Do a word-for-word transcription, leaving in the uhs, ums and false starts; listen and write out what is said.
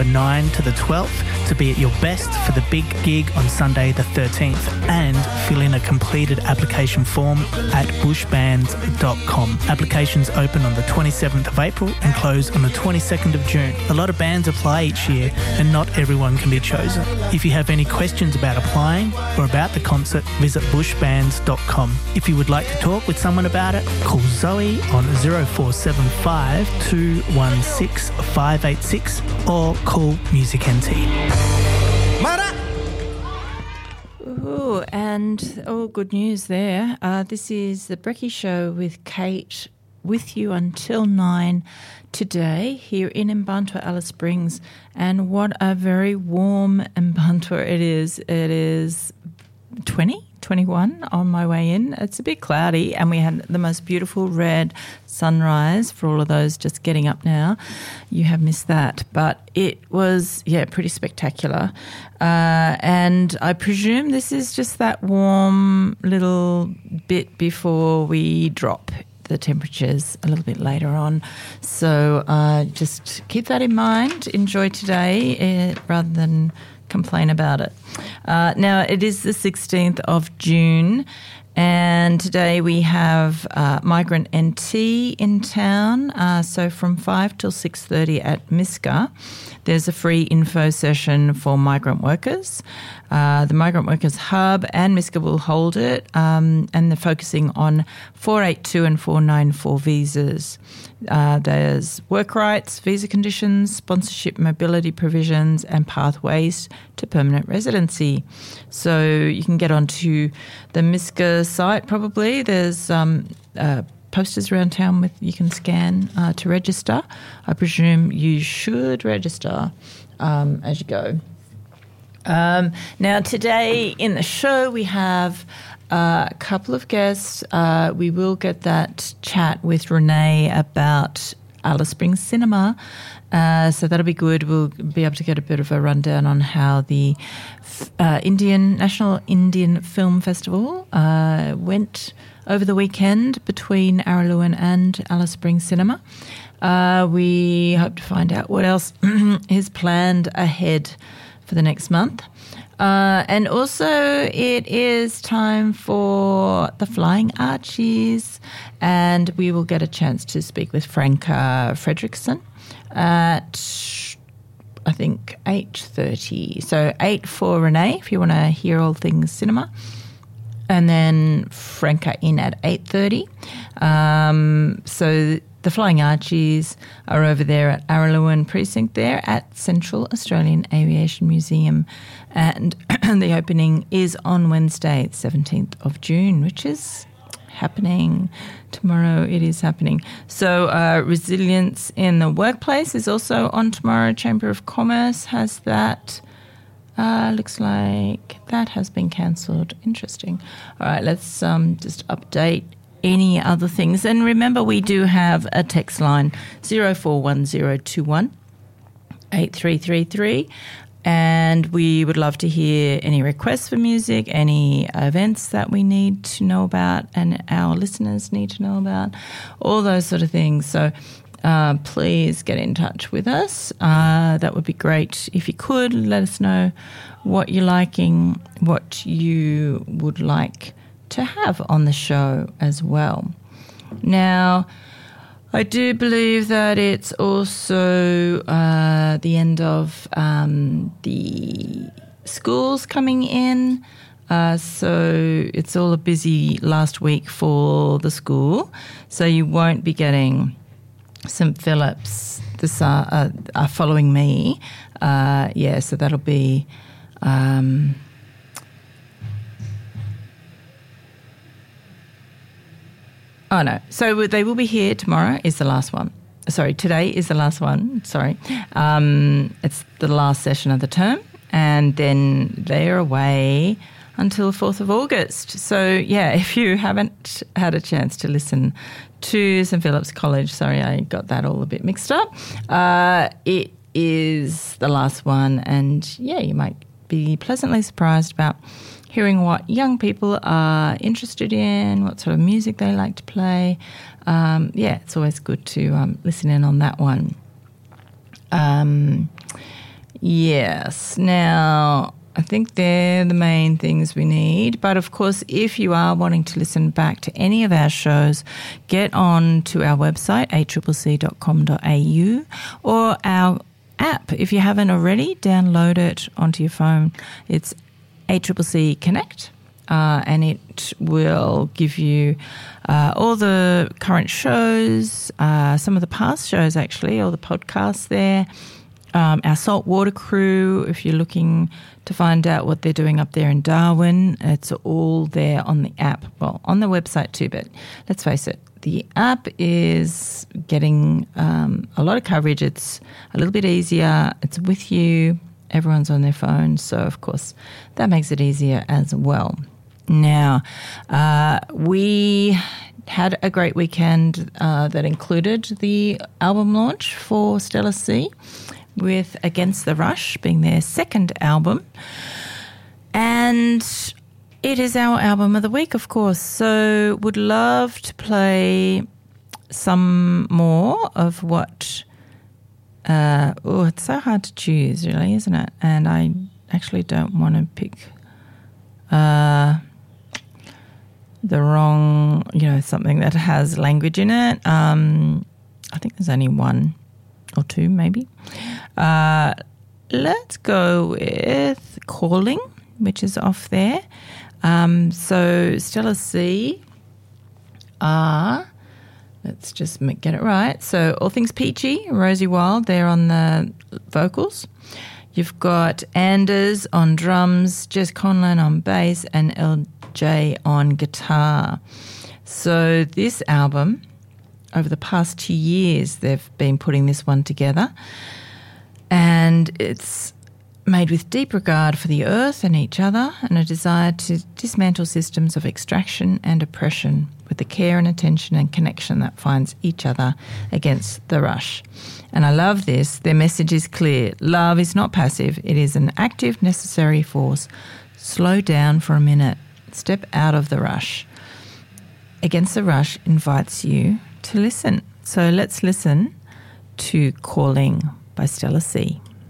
nine to the twelfth to be at your best for the big gig on Sunday the thirteenth, and fill in a completed application form at bush bands dot com. Applications open on the twenty-seventh of April and close on the twenty-second of June. A lot of bands apply each year and not everyone can be chosen. If you have any questions about applying or about the concert, visit bush bands dot com. If you would like to talk with someone about it, call Zoe on zero four seven five two one six five eight six or call Music N T. Ooh, and oh, good news there. Uh, this is the Brekkie Show with Kate, with you until nine today here in Mbantua, Alice Springs. And what a very warm Mbantua it is. It is twenty, twenty-one on my way in. It's a bit cloudy, and we had the most beautiful red sunrise for all of those just getting up now. You have missed that, but it was, yeah, pretty spectacular. Uh, and I presume this is just that warm little bit before we drop the temperatures a little bit later on. So uh, just keep that in mind. Enjoy today uh, rather than complain about it. Uh, now, it is the sixteenth of June, and today we have uh, Migrant N T in town. Uh, so from five till six thirty at Miska, there's a free info session for migrant workers. Uh, the Migrant Workers Hub and Miska will hold it, um, and they're focusing on four eighty-two and four ninety-four visas. Uh, there's work rights, visa conditions, sponsorship, mobility provisions, and pathways to permanent residency. So you can get onto the Miska site probably. There's um, uh, posters around town with you can scan uh, to register. I presume you should register um, as you go. Um, now, today in the show we have uh, a couple of guests. Uh, we will get that chat with Renee about Alice Springs Cinema. Uh, so that'll be good. We'll be able to get a bit of a rundown on how the uh, Indian National Indian Film Festival uh, went over the weekend between Araluen and Alice Springs Cinema. Uh, we hope to find out what else is planned ahead for the next month. Uh, and also it is time for the Flying Archies, and we will get a chance to speak with Franka Fredriksson at, I think, eight thirty. So eight for Renee, if you want to hear all things cinema. And then Franka in at eight thirty. Um, so the Flying Archies are over there at Araluen Precinct there at Central Australian Aviation Museum. And the opening is on Wednesday, seventeenth of June, which is happening tomorrow. It is happening. So uh, Resilience in the Workplace is also on tomorrow. Chamber of Commerce has that. Uh, looks like that has been cancelled. Interesting. All right, let's um, just update any other things. And remember, we do have a text line, zero four one zero two one eight three three three. And we would love to hear any requests for music, any events that we need to know about and our listeners need to know about, all those sort of things. So uh, please get in touch with us. Uh, that would be great. If you could, let us know what you're liking, what you would like to have on the show as well. Now, I do believe that it's also uh, the end of um, the schools coming in. Uh, so it's all a busy last week for the school. So you won't be getting Saint Philip's this uh, uh, uh, following me. Uh, yeah, so that'll be... Um, Oh, no. So they will be here tomorrow is the last one. Sorry, today is the last one. Sorry. Um, it's the last session of the term, and then they're away until fourth of August. So, yeah, if you haven't had a chance to listen to Saint Philip's College, sorry, I got that all a bit mixed up, uh, it is the last one, and, yeah, you might be pleasantly surprised about hearing what young people are interested in, what sort of music they like to play. Um, yeah, it's always good to um, listen in on that one. Um, Yes. Now, I think they're the main things we need. But, of course, if you are wanting to listen back to any of our shows, get on to our website, a c c c dot com dot a u, or our app. If you haven't already, download it onto your phone. It's A C C C Connect, uh, and it will give you uh, all the current shows, uh, some of the past shows, actually, all the podcasts there. Um, our saltwater crew, if you're looking to find out what they're doing up there in Darwin, it's all there on the app. Well, on the website too, but let's face it, the app is getting um, a lot of coverage. It's a little bit easier. It's with you. Everyone's on their phone. So, of course, that makes it easier as well. Now, uh, we had a great weekend uh, that included the album launch for Stella Sea, with Against the Rush being their second album. And it is our album of the week, of course. So would love to play some more of what... Uh, oh, it's so hard to choose, really, isn't it? And I actually don't want to pick uh, the wrong, you know, something that has language in it. Um, I think there's only one or two, maybe. Uh, let's go with Calling, which is off there. Um, so Stella Sea are, let's just make, get it right. So All Things Peachy, Rosie Wild, they're on the vocals. You've got Anders on drums, Jess Conlon on bass, and L J on guitar. So this album, over the past two years, they've been putting this one together, and it's made with deep regard for the earth and each other, and a desire to dismantle systems of extraction and oppression with the care and attention and connection that finds each other against the rush. And I love this. Their message is clear. Love is not passive. It is an active, necessary force. Slow down for a minute. Step out of the rush. Against the Rush invites you to listen. So let's listen to Calling by Stella Sea.